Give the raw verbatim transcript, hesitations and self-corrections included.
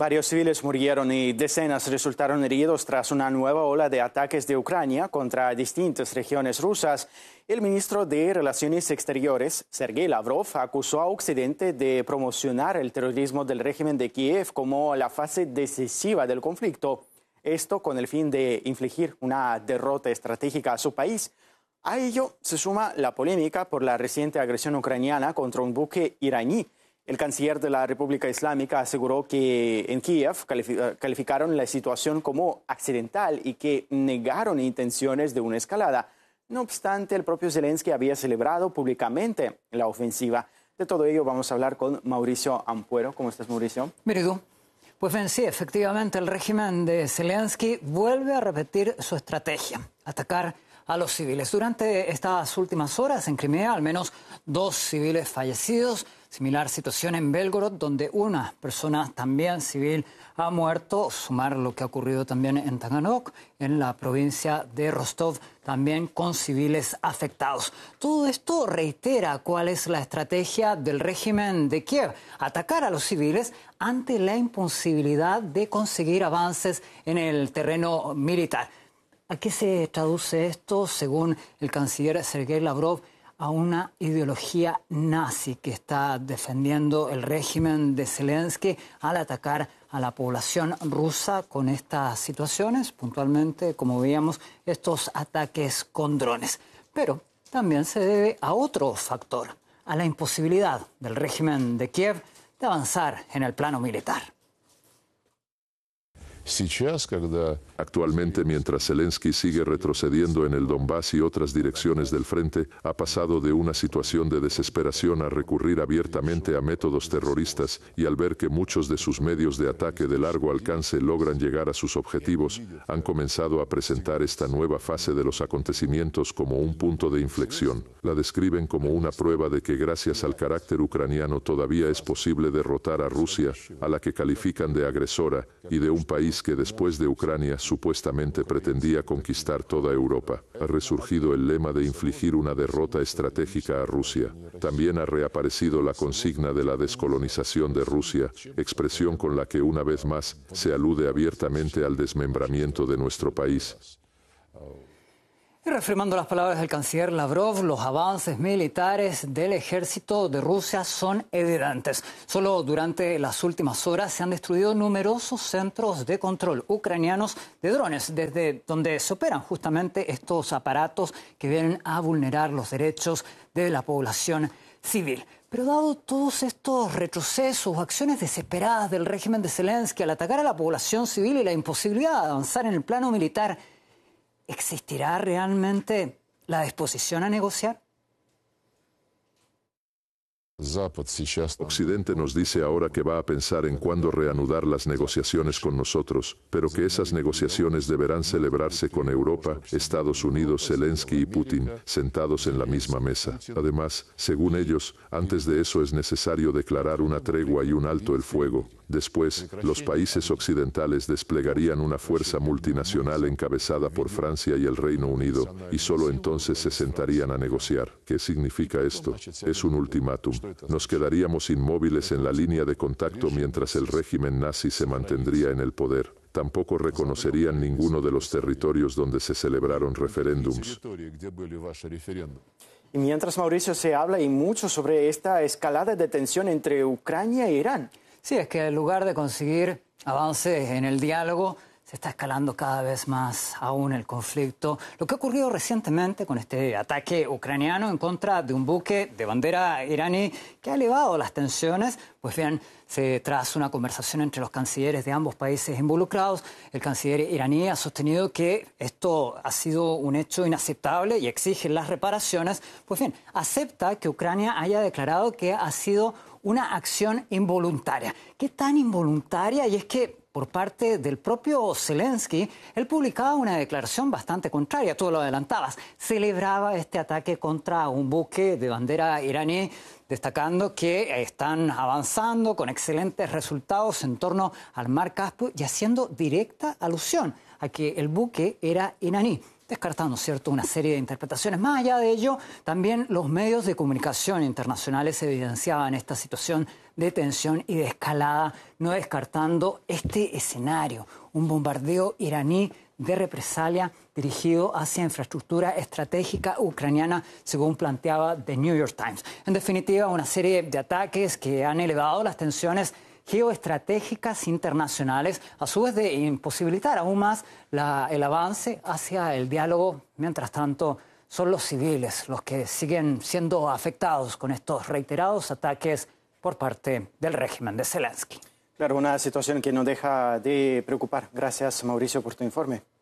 Varios civiles murieron y decenas resultaron heridos tras una nueva ola de ataques de Ucrania contra distintas regiones rusas. El ministro de Relaciones Exteriores, Sergei Lavrov, acusó a Occidente de promocionar el terrorismo del régimen de Kiev como la fase decisiva del conflicto. Esto con el fin de infligir una derrota estratégica a su país. A ello se suma la polémica por la reciente agresión ucraniana contra un buque iraní. El canciller de la República Islámica aseguró que en Kiev calificaron la situación como accidental y que negaron intenciones de una escalada. No obstante, el propio Zelensky había celebrado públicamente la ofensiva. De todo ello vamos a hablar con Mauricio Ampuero. ¿Cómo estás, Mauricio? Miridu. Pues bien, sí, efectivamente el régimen de Zelensky vuelve a repetir su estrategia, atacar a los civiles. Durante estas últimas horas en Crimea, al menos dos civiles fallecidos. Similar situación en Belgorod, donde una persona también civil ha muerto. Sumar lo que ha ocurrido también en Taganrog, en la provincia de Rostov, también con civiles afectados. Todo esto reitera cuál es la estrategia del régimen de Kiev: atacar a los civiles ante la imposibilidad de conseguir avances en el terreno militar. ¿A qué se traduce esto? Según el canciller Sergei Lavrov, a una ideología nazi que está defendiendo el régimen de Zelensky al atacar a la población rusa con estas situaciones, puntualmente, como veíamos, estos ataques con drones. Pero también se debe a otro factor, a la imposibilidad del régimen de Kiev de avanzar en el plano militar. Actualmente, mientras Zelensky sigue retrocediendo en el Donbass y otras direcciones del frente, ha pasado de una situación de desesperación a recurrir abiertamente a métodos terroristas, y al ver que muchos de sus medios de ataque de largo alcance logran llegar a sus objetivos, han comenzado a presentar esta nueva fase de los acontecimientos como un punto de inflexión. La describen como una prueba de que gracias al carácter ucraniano todavía es posible derrotar a Rusia, a la que califican de agresora, y de un país que después de Ucrania supuestamente pretendía conquistar toda Europa. Ha resurgido el lema de infligir una derrota estratégica a Rusia. También ha reaparecido la consigna de la descolonización de Rusia, expresión con la que una vez más se alude abiertamente al desmembramiento de nuestro país. Y reafirmando las palabras del canciller Lavrov, los avances militares del ejército de Rusia son evidentes. Solo durante las últimas horas se han destruido numerosos centros de control ucranianos de drones, desde donde se operan justamente estos aparatos que vienen a vulnerar los derechos de la población civil. Pero dado todos estos retrocesos, acciones desesperadas del régimen de Zelensky al atacar a la población civil y la imposibilidad de avanzar en el plano militar, ¿existirá realmente la disposición a negociar? Occidente nos dice ahora que va a pensar en cuándo reanudar las negociaciones con nosotros, pero que esas negociaciones deberán celebrarse con Europa, Estados Unidos, Zelensky y Putin sentados en la misma mesa. Además, según ellos, antes de eso es necesario declarar una tregua y un alto el fuego. Después, los países occidentales desplegarían una fuerza multinacional encabezada por Francia y el Reino Unido, y solo entonces se sentarían a negociar. ¿Qué significa esto? Es un ultimátum. Nos quedaríamos inmóviles en la línea de contacto mientras el régimen nazi se mantendría en el poder. Tampoco reconocerían ninguno de los territorios donde se celebraron referéndums. Y mientras, Mauricio, se habla y mucho sobre esta escalada de tensión entre Ucrania e Irán. Sí, es que en lugar de conseguir avances en el diálogo, se está escalando cada vez más aún el conflicto. Lo que ha ocurrido recientemente con este ataque ucraniano en contra de un buque de bandera iraní que ha elevado las tensiones, pues bien, se, tras una conversación entre los cancilleres de ambos países involucrados, el canciller iraní ha sostenido que esto ha sido un hecho inaceptable y exige las reparaciones. Pues bien, acepta que Ucrania haya declarado que ha sido una acción involuntaria. ¿Qué tan involuntaria? Y es que por parte del propio Zelensky, él publicaba una declaración bastante contraria, tú lo adelantabas. Celebraba este ataque contra un buque de bandera iraní, destacando que están avanzando con excelentes resultados en torno al mar Caspio y haciendo directa alusión a que el buque era iraní. descartando, ¿cierto?, una serie de interpretaciones. Más allá de ello, también los medios de comunicación internacionales evidenciaban esta situación de tensión y de escalada, no descartando este escenario, un bombardeo iraní de represalia dirigido hacia infraestructura estratégica ucraniana, según planteaba The New York Times. En definitiva, una serie de ataques que han elevado las tensiones geoestratégicas internacionales, a su vez de imposibilitar aún más la, el avance hacia el diálogo. Mientras tanto, son los civiles los que siguen siendo afectados con estos reiterados ataques por parte del régimen de Zelensky. Claro, una situación que no deja de preocupar. Gracias, Mauricio, por tu informe.